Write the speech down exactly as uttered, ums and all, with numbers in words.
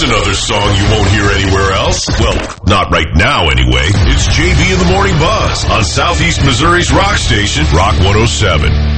Here's another song you won't hear anywhere else. Well, not right now anyway. It's J B in the Morning Buzz on Southeast Missouri's rock station, Rock one oh seven.